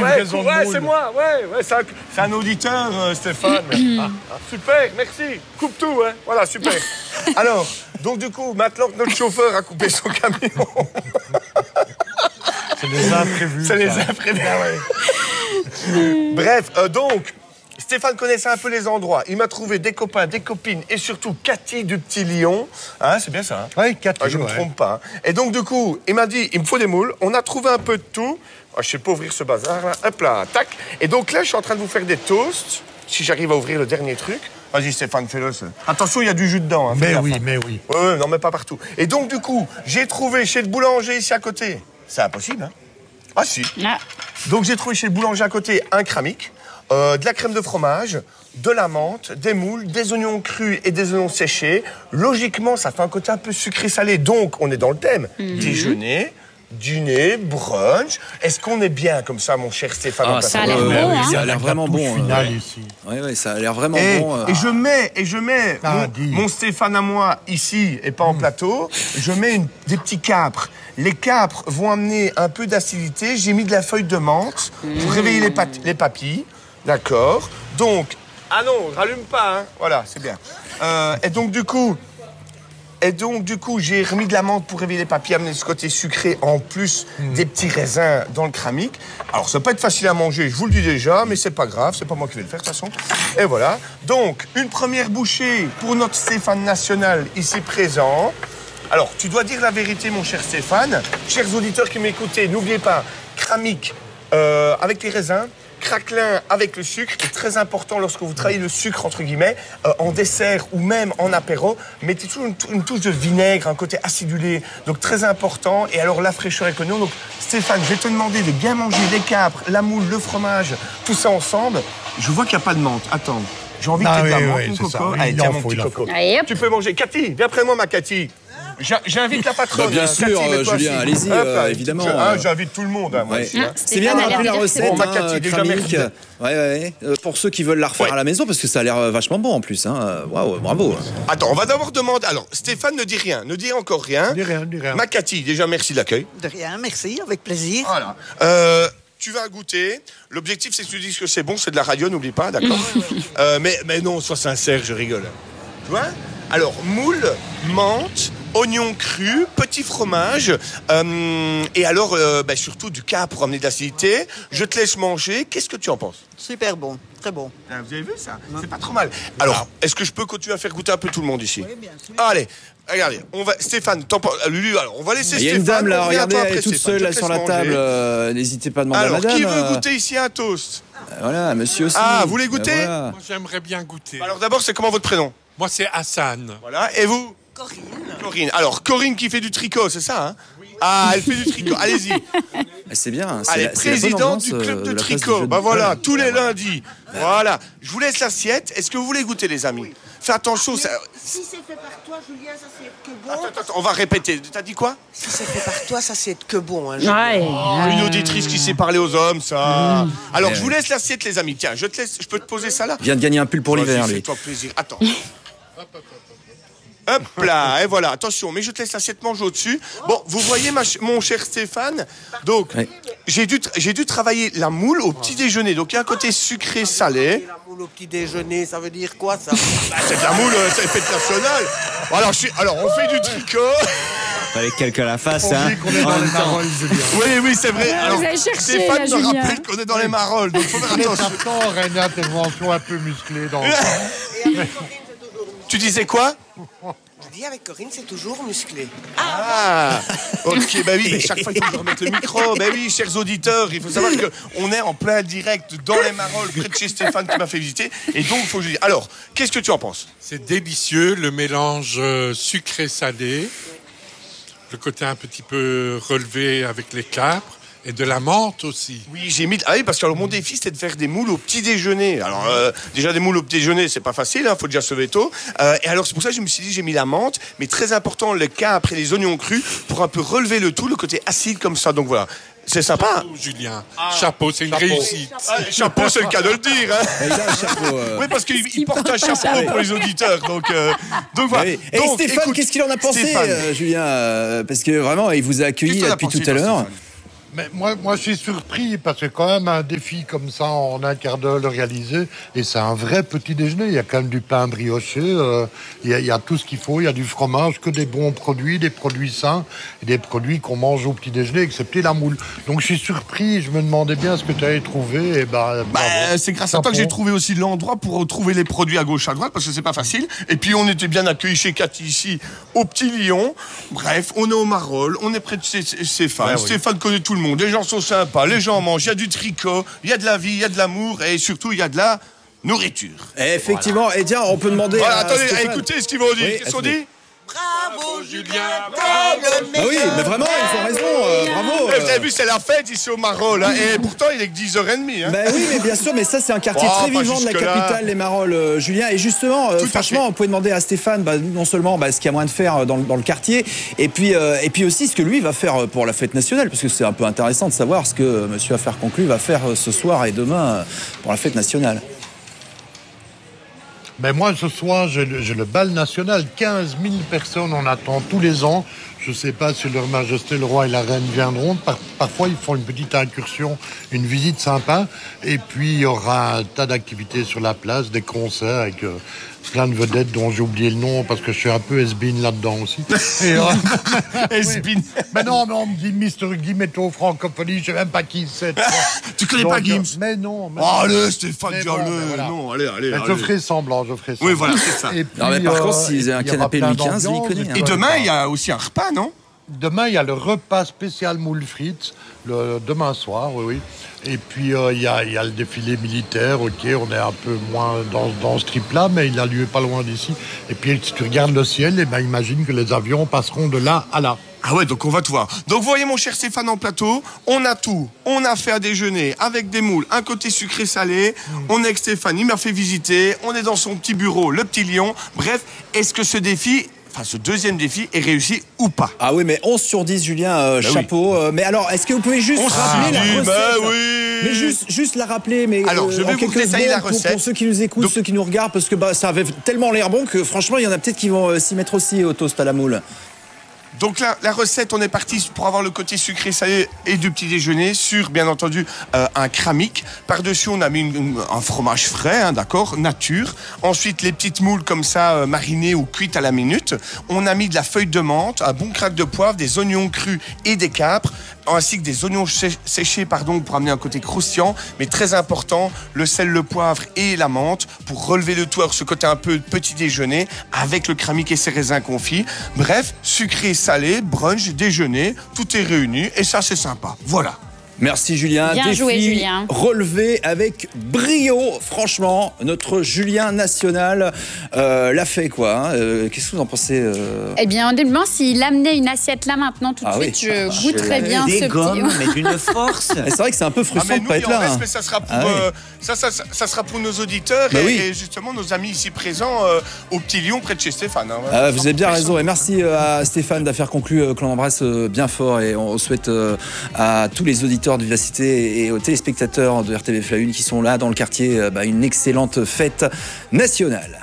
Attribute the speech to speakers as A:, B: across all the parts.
A: livraison de
B: ouais,
A: moules.
B: c'est moi, ouais, c'est un auditeur, Stéphane. Super, merci. Coupe tout, hein. Voilà, super. Alors, donc du coup, maintenant que notre chauffeur a coupé son camion...
A: C'est les imprévus.
B: C'est les imprévus, ouais. Bref, donc... Stéphane connaissait un peu les endroits. Il m'a trouvé des copains, des copines et surtout Cathy du Petit Lion. Hein, c'est bien ça, hein?
A: Oui, Cathy.
B: Je ne me trompe pas. Hein. Et donc, du coup, il m'a dit, il me faut des moules. On a trouvé un peu de tout. Je ne sais pas ouvrir ce bazar, là. Hop là, tac. Et donc là, je suis en train de vous faire des toasts. Si j'arrive à ouvrir le dernier truc. Vas-y, Stéphane, fais-le. Attention, il y a du jus dedans. Hein,
A: mais oui.
B: Ouais, non, mais pas partout. Et donc, du coup, j'ai trouvé chez le boulanger ici à côté. C'est impossible, hein? Ah, si. Ah. Donc, j'ai trouvé chez le boulanger à côté un cramique. De la crème de fromage, de la menthe, des moules, des oignons crus et des oignons séchés. Logiquement, ça fait un côté un peu sucré-salé. Donc, on est dans le thème. Déjeuner, dîner, brunch. Est-ce qu'on est bien comme ça, mon cher Stéphane?
C: Ça a l'air bon, hein. Ça a l'air vraiment bon.
A: Final ici.
C: Oui, ça a l'air vraiment bon.
B: Et je mets mon Stéphane à moi ici et pas en plateau. Je mets des petits capres. Les capres vont amener un peu d'acidité. J'ai mis de la feuille de menthe pour réveiller les papilles. D'accord. Donc, ah non, rallume pas, hein. Voilà, c'est bien. Et donc, du coup, j'ai remis de la menthe pour réveiller les papilles, amener ce côté sucré en plus des petits raisins dans le cramique. Alors, ça va pas être facile à manger, je vous le dis déjà, mais c'est pas grave, c'est pas moi qui vais le faire de toute façon. Et voilà. Donc, une première bouchée pour notre Stéphane national ici présent. Alors, tu dois dire la vérité, mon cher Stéphane. Chers auditeurs qui m'écoutez, n'oubliez pas, cramique avec les raisins, craquelin avec le sucre. C'est très important lorsque vous travaillez le sucre, entre guillemets, en dessert ou même en apéro. Mettez toujours une touche de vinaigre, un côté acidulé. Donc, très important. Et alors, la fraîcheur est connue. Donc, Stéphane, je vais te demander de bien manger les capres, la moule, le fromage, tout ça ensemble. Je vois qu'il n'y a pas de menthe. Attends. J'ai envie que tu aies de la menthe, une coco. Allez, tiens, mon petit coco. Tu peux manger. Cathy, viens près de moi, ma Cathy. J'invite la patronne.
C: Bien sûr, Julien, allez-y, évidemment.
B: J'invite tout le monde. Hein, moi, aussi, hein.
C: C'est bien de rappeler la recette,
B: cramique.
C: Pour ceux qui veulent la refaire à la maison, parce que ça a l'air vachement bon en plus. Waouh, bravo.
B: Attends, on va d'abord demander. Alors, Stéphane ne dit rien, ne dit encore rien.
A: Ne dit rien.
B: Ma Cathy, déjà, merci de l'accueil.
D: De rien, merci, avec plaisir.
B: Voilà. Tu vas goûter. L'objectif, c'est que tu dises que c'est bon, c'est de la radio, n'oublie pas, d'accord? Mais non, sois sincère, je rigole. Tu vois? Alors, moule, menthe, oignons crus, petit fromage, et alors, surtout du capre pour amener de l'acidité. Je te laisse manger. Qu'est-ce que tu en penses?
D: Super bon, très bon.
B: Vous avez vu ça? C'est pas trop mal. Alors, est-ce que je peux continuer à faire goûter un peu tout le monde ici?
D: Oui, bien sûr.
B: Allez, regardez, Stéphane, Lulu, alors on va laisser Stéphane.
C: Il y a une dame là, regardez, elle est toute seule là sur la table. N'hésitez pas à demander à madame.
B: Alors, qui veut goûter ici un toast?
C: Voilà, monsieur aussi.
B: Ah, vous voulez goûter?
E: Moi, j'aimerais bien goûter.
B: Alors d'abord, c'est comment votre prénom?
E: Moi, c'est Hassan.
B: Voilà, et vous? Corinne. Alors, Corinne qui fait du tricot, c'est ça, hein? Oui. Ah, elle fait du tricot, allez-y.
C: C'est bien.
B: Elle est présidente du club de tricot. Bah voilà, tous les lundis. Voilà. Je vous laisse l'assiette. Est-ce que vous voulez goûter, les amis? Faites attention. Ça...
D: Si c'est fait par toi, Julien, ça c'est que bon.
B: Attends, on va répéter. T'as dit quoi?
D: Si c'est fait par toi, ça c'est que bon. Hein,
B: une auditrice qui sait parler aux hommes, ça. Alors, je vous laisse l'assiette, les amis. Tiens, je peux te poser ça là?
C: Vient de gagner un pull pour l'hiver, lui.
B: Fais-toi plaisir. Attends. Hop là, et voilà, attention, mais je te laisse l'assiette manger au-dessus. Bon, vous voyez mon cher Stéphane, donc j'ai dû travailler la moule au petit déjeuner, donc il y a un côté sucré-salé.
D: La moule au petit déjeuner, ça veut dire quoi ça?
B: C'est de la moule, c'est fête nationale. Alors on fait du tricot.
C: Fallait que quelqu'un la fasse, hein.
A: On est dans les Marolles, Julien.
B: Oui, c'est vrai. Alors, Stéphane te rappelle qu'on est dans les Marolles, donc faut faire attention.
A: J'attends une intervention un peu musclée dans
B: Tu disais quoi?
D: Je dis avec Corinne, c'est toujours musclé.
B: Ah, ok, bah oui, mais chaque fois il faut remettre le micro. Bah oui, chers auditeurs, il faut savoir qu'on est en plein direct dans les Marolles, près de chez Stéphane qui m'a fait visiter. Et donc, il faut que je dise. Alors, qu'est-ce que tu en penses?
E: C'est délicieux, le mélange sucré-salé. Le côté un petit peu relevé avec les capres. Et de la menthe aussi.
B: Oui, j'ai mis... Ah oui, parce que alors, mon défi, c'était de faire des moules au petit déjeuner. Alors, déjà, des moules au petit déjeuner, c'est pas facile, hein, faut déjà se lever tôt. Et alors, c'est pour ça que je me suis dit, j'ai mis la menthe, mais très important, le capre et les oignons crus, pour un peu relever le tout, le côté acide comme ça. Donc voilà. C'est sympa.
E: Chapeau, Julien. Chapeau, c'est une réussite.
B: Chapeau, c'est le cas de le dire. Hein.
C: Il a un chapeau.
B: Oui, parce qu'il porte un chapeau pour les auditeurs. Donc voilà.
C: Et Stéphane, qu'est-ce qu'il en a pensé, Julien? Parce que vraiment, il vous a accueilli depuis tout à l'heure.
A: Mais moi, je suis surpris parce que quand même un défi comme ça en un quart d'heure le réaliser, et c'est un vrai petit déjeuner. Il y a quand même du pain brioché, il y a tout ce qu'il faut, il y a du fromage, que des bons produits, des produits sains, et des produits qu'on mange au petit déjeuner, excepté la moule. Donc je suis surpris, je me demandais bien ce que tu avais trouvé. Et
B: c'est grâce à toi que j'ai trouvé aussi l'endroit pour retrouver les produits à gauche, à droite, parce que c'est pas facile. Et puis on était bien accueillis chez Cathy ici, au Petit Lion. Bref, on est au Marolles, on est près de Stéphane. Stéphane connaît tout le monde. Les gens sont sympas, les gens mangent, il y a du tricot, il y a de la vie, il y a de l'amour et surtout il y a de la nourriture.
C: Effectivement, et tiens, on peut demander à
B: attendez,
C: Stéphane.
B: Écoutez ce qu'ils vont dire.
C: Oui,
B: Qu'est-ce qu'on dit?
D: Bravo Julien,
C: Ah oui, mais vraiment, ils ont raison, bravo.
B: Vous avez vu, c'est la fête ici au Marolles, hein, et pourtant il est que 10h30. Hein.
C: Ben oui, mais bien sûr, mais ça c'est un quartier très vivant de la capitale, les Marolles, Julien. Et justement, franchement, on pouvait demander à Stéphane, non seulement ce qu'il y a moins de faire dans le quartier, et puis aussi ce que lui va faire pour la fête nationale, parce que c'est un peu intéressant de savoir ce que Monsieur Affaires Conclues va faire ce soir et demain pour la fête nationale.
A: Mais moi, ce soir, j'ai le bal national. 15 000 personnes, on attend tous les ans. Je ne sais pas si leur majesté, le roi et la reine viendront. Parfois, ils font une petite incursion, une visite sympa. Et puis, il y aura un tas d'activités sur la place, des concerts avec plein de vedettes dont j'ai oublié le nom parce que je suis un peu has-been là-dedans aussi.
B: Has-been.
A: Mais non, mais on me dit Mr. Guimetto Francophonie, je ne sais même pas qui c'est.
B: Tu connais pas Gims?
A: Mais non.
B: Allez, Stéphane, dis-le.
A: Voilà.
B: Non, allez.
A: Je ferai semblant,
B: Oui, voilà, c'est ça.
A: Et puis,
C: non, mais par contre, s'il y a un canapé Louis XV, il connaît.
B: Et demain, il y a aussi un repas, non?
A: Demain, il y a le repas spécial moule frites, demain soir, oui. Et puis, il y a le défilé militaire, ok, on est un peu moins dans ce trip-là, mais il a lieu pas loin d'ici. Et puis, si tu regardes le ciel, imagine que les avions passeront de là à là.
B: Ah ouais, donc on va tout voir. Donc vous voyez mon cher Stéphane en plateau, on a tout. On a fait à déjeuner avec des moules, un côté sucré-salé. On est avec Stéphane, il m'a fait visiter. On est dans son petit bureau, le Petit Lion. Bref, est-ce que ce deuxième défi est réussi ou pas?
C: Ah oui, mais 11 sur 10, Julien, chapeau.
B: Oui.
C: Mais alors, est-ce que vous pouvez juste rappeler la recette?
B: Oui.
C: Mais juste la rappeler, mais
B: alors, je vais vous détailler la recette.
C: Pour ceux qui nous écoutent, ceux qui nous regardent, parce que ça avait tellement l'air bon que franchement, il y en a peut-être qui vont s'y mettre aussi au toast à la moule.
B: Donc la recette, on est parti pour avoir le côté sucré salé et du petit déjeuner sur, bien entendu, un cramique. Par-dessus, on a mis un fromage frais, d'accord, nature. Ensuite, les petites moules comme ça, marinées ou cuites à la minute. On a mis de la feuille de menthe, un bon crack de poivre, des oignons crus et des capres, ainsi que des oignons séchés, pour amener un côté croustillant. Mais très important, le sel, le poivre et la menthe pour relever le tout, ce côté un peu petit déjeuner avec le cramique et ses raisins confits. Bref, sucré, salé, brunch, déjeuner, tout est réuni et ça c'est sympa. Voilà.
C: Merci Julien.
F: Bien
C: Défi
F: joué Julien.
C: Relevé avec brio, franchement, notre Julien national l'a fait quoi. Qu'est-ce que vous en pensez
F: Eh bien honnêtement, s'il amenait une assiette là maintenant tout de suite, je goûterais bien ce
G: gommes,
F: petit.
G: mais d'une force.
C: C'est vrai que c'est un peu frustrant de ne pas être là.
B: Reste, mais ça sera pour, ça sera pour nos auditeurs et justement nos amis ici présents au Petit Lion près de chez Stéphane. Hein,
C: vous avez bien raison et merci à Stéphane d'Affaires Conclues que l'on embrasse bien fort et on souhaite à tous les auditeurs de Vivacité et aux téléspectateurs de RTVF1 qui sont là dans le quartier une excellente fête nationale.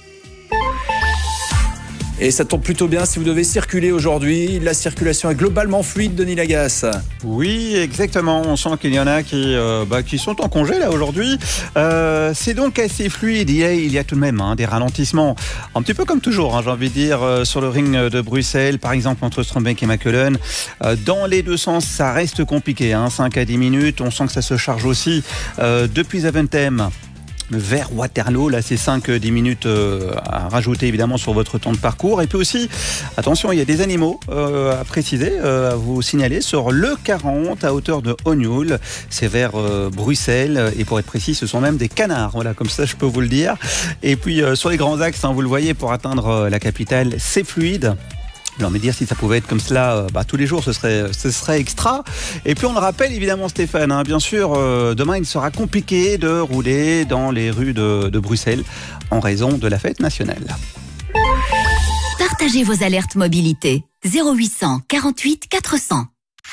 C: Et ça tombe plutôt bien si vous devez circuler aujourd'hui. La circulation est globalement fluide, Denis Lagasse.
H: Oui, exactement. On sent qu'il y en a qui sont en congé là aujourd'hui. C'est donc assez fluide. Il y a tout de même des ralentissements. Un petit peu comme toujours, j'ai envie de dire, sur le ring de Bruxelles, par exemple entre Strombeek et Mechelen. Dans les deux sens, ça reste compliqué. 5 à 10 minutes. On sent que ça se charge aussi depuis Zaventem vers Waterloo, là c'est 5-10 minutes à rajouter évidemment sur votre temps de parcours. Et puis aussi, attention, il y a des animaux à préciser, à vous signaler sur le 40 à hauteur de Hognoul, c'est vers Bruxelles et pour être précis ce sont même des canards, voilà, comme ça je peux vous le dire. Et puis sur les grands axes, vous le voyez, pour atteindre la capitale, c'est fluide. Non, mais dire si ça pouvait être comme cela tous les jours, ce serait extra. Et puis on le rappelle évidemment Stéphane, bien sûr, demain il sera compliqué de rouler dans les rues de Bruxelles en raison de la fête nationale.
I: Partagez vos alertes mobilité 0800 48 400.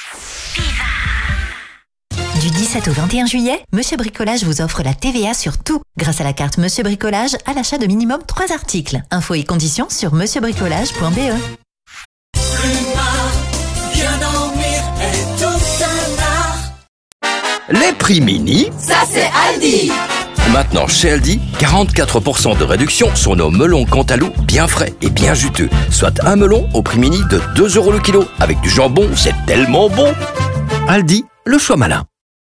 I: Du 17 au 21 juillet, Monsieur Bricolage vous offre la TVA sur tout. Grâce à la carte Monsieur Bricolage, à l'achat de minimum 3 articles. Infos et conditions sur monsieurbricolage.be.
J: Bien dormir est tout un art.
G: Les prix mini,
D: ça c'est Aldi.
G: Maintenant chez Aldi, 44% de réduction sur nos melons Cantalou bien frais et bien juteux. Soit un melon au prix mini de 2 € le kilo. Avec du jambon, c'est tellement bon. Aldi, le choix malin.